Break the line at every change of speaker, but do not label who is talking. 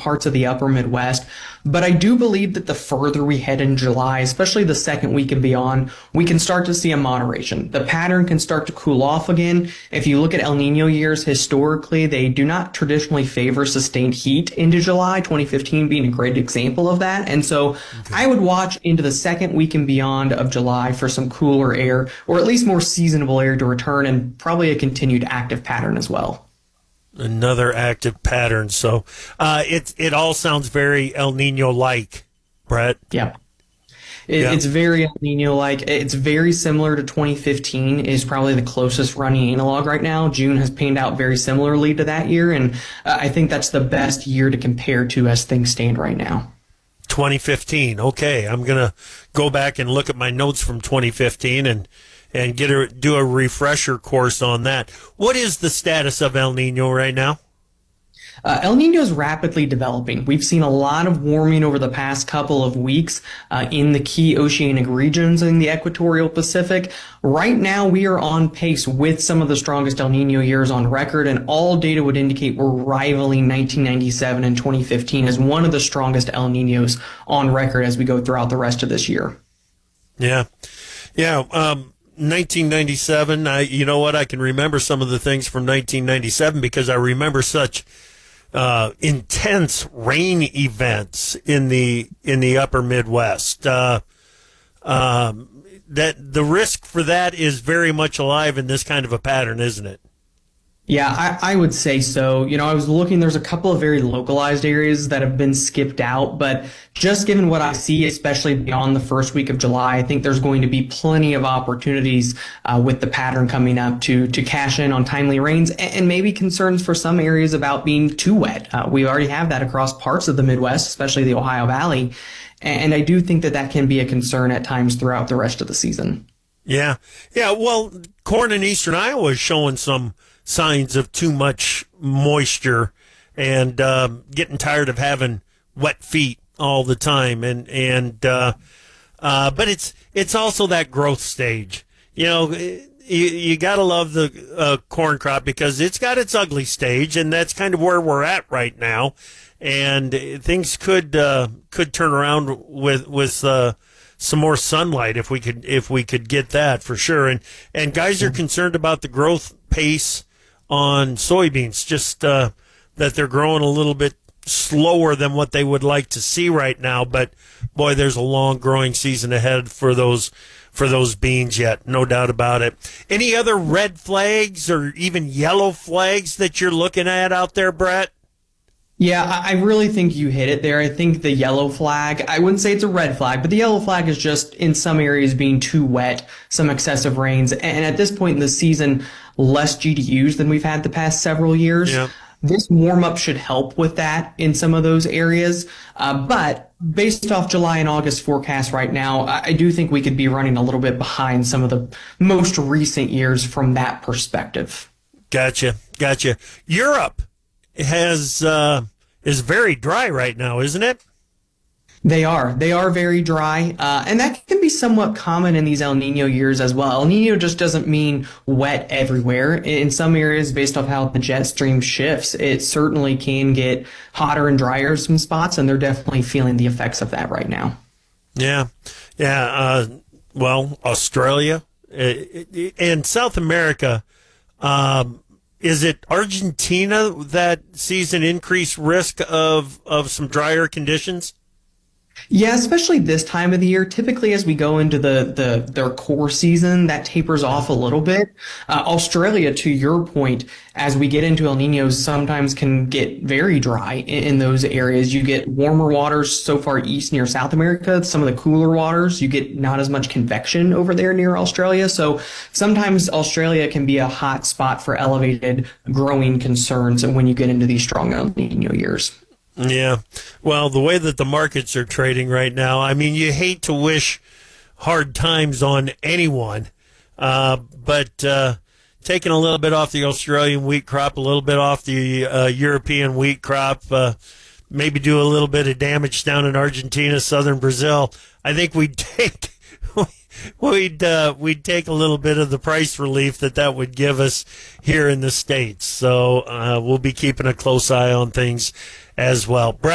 parts of the upper Midwest. But I do believe that the further we head in July, especially the second week and beyond, we can start to see a moderation. The pattern can start to cool off again. If you look at El Nino years historically, they do not traditionally favor sustained heat into July, 2015 being a great example of that. And so I would watch into the second week and beyond of July for some cooler air, or at least more seasonable air to return, and probably a continued active pattern as well.
Another active pattern. So it all sounds very El Nino-like, Brett.
Yeah. It's very El Nino-like. It's very similar to 2015 is probably the closest running analog right now. June has panned out very similarly to that year, and I think that's the best year to compare to as things stand right now.
2015. Okay, I'm going to go back and look at my notes from 2015 and do a refresher course on that. What is the status of El Nino right now?
El Nino is rapidly developing. We've seen a lot of warming over the past couple of weeks in the key oceanic regions in the equatorial Pacific. Right now, we are on pace with some of the strongest El Nino years on record, and all data would indicate we're rivaling 1997 and 2015 as one of the strongest El Ninos on record as we go throughout the rest of this year.
Yeah. 1997, you know what? I can remember some of the things from 1997 because I remember such intense rain events in the upper Midwest. That the risk for that is very much alive in this kind of a pattern, isn't it?
Yeah, I would say so. You know, I was looking, there's a couple of very localized areas that have been skipped out, but just given what I see, especially beyond the first week of July, I think there's going to be plenty of opportunities with the pattern coming up to cash in on timely rains, and maybe concerns for some areas about being too wet. We already have that across parts of the Midwest, especially the Ohio Valley, and I do think that can be a concern at times throughout the rest of the season.
Yeah. Well, corn in eastern Iowa is showing some signs of too much moisture and getting tired of having wet feet all the time, but it's also that growth stage. You know, you gotta love the corn crop because it's got its ugly stage, and that's kind of where we're at right now. And things could turn around with some more sunlight if we could get that for sure. And guys are concerned about the growth pace on soybeans, just that they're growing a little bit slower than what they would like to see right now. But boy, there's a long growing season ahead for those beans yet, no doubt about it. Any other red flags or even yellow flags that you're looking at out there, Brett?
Yeah, I really think you hit it there. I think the yellow flag, I wouldn't say it's a red flag, but the yellow flag is just in some areas being too wet, some excessive rains, and at this point in the season, less GDUs than we've had the past several years.
Yeah.
This warm-up should help with that in some of those areas, but based off July and August forecasts right now, I do think we could be running a little bit behind some of the most recent years from that perspective.
Gotcha. Europe is very dry right now, isn't it?
They are very dry, and that can be somewhat common in these El Nino years as well. El Nino just doesn't mean wet everywhere. In some areas, based off how the jet stream shifts, it certainly can get hotter and drier in some spots, and they're definitely feeling the effects of that right now.
Yeah. Well, Australia and South America. Is it Argentina that sees an increased risk of some drier conditions?
Yeah, especially this time of the year. Typically, as we go into their core season, that tapers off a little bit. Australia, to your point, as we get into El Ninos, sometimes can get very dry in those areas. You get warmer waters so far east near South America. Some of the cooler waters, you get not as much convection over there near Australia. So sometimes Australia can be a hot spot for elevated growing concerns when you get into these strong El Nino years.
Yeah. Well, the way that the markets are trading right now, I mean, you hate to wish hard times on anyone, but taking a little bit off the Australian wheat crop, a little bit off the European wheat crop, maybe do a little bit of damage down in Argentina, southern Brazil, I think we'd take we'd take a little bit of the price relief that would give us here in the States. So we'll be keeping a close eye on things as well.